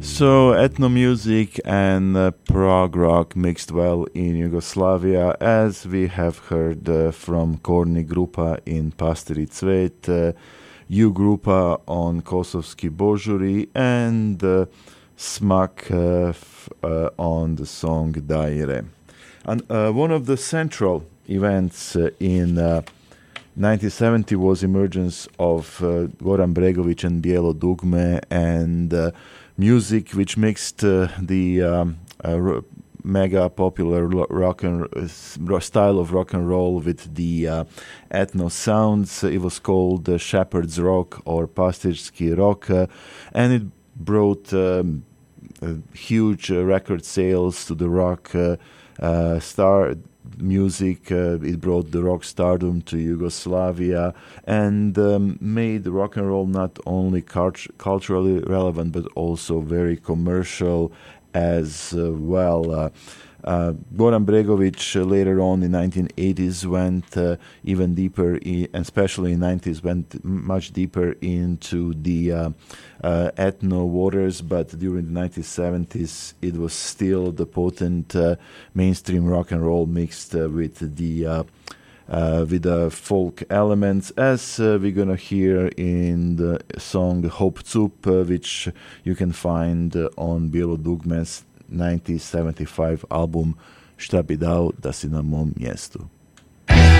So ethno music and prog rock mixed well in Yugoslavia, as we have heard from Korni Grupa in Pastiri Cvet, U Grupa on Kosovski Božuri, and Smak on the song Daire. And one of the central events in 1970 was emergence of Goran Bregović and Bijelo Dugme, and music which mixed the mega popular rock and style of rock and roll with the ethno sounds. It was called Shepherd's Rock or Pastirski Rock, and it brought huge record sales to the rock star music. It brought the rock stardom to Yugoslavia and made rock and roll not only culturally relevant but also very commercial as well. Goran Bregović later on in 1980s went even deeper, and especially in 90s went much deeper into the ethno waters, but during the 1970s it was still the potent mainstream rock and roll mixed with the folk elements, as we're gonna hear in the song Hop Cup, which you can find on Bijelo Dugme's 1975 album Šta bi dao da si na mom mjestu.